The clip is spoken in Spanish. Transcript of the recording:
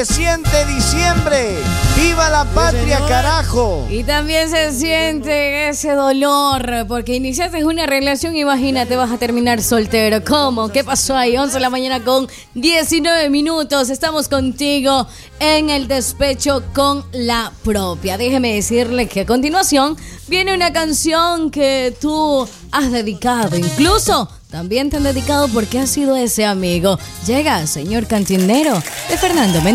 Se siente diciembre. ¡Viva la patria, carajo! Y también se siente ese dolor, porque iniciaste una relación, imagínate, vas a terminar soltero. ¿Cómo? ¿Qué pasó ahí? 11 de la mañana con 19 minutos. Estamos contigo en el despecho con la propia. Déjeme decirle que a continuación viene una canción que tú has dedicado. Incluso también te han dedicado porque has sido ese amigo. Llega, señor cantinero, de Fernando Mendoza.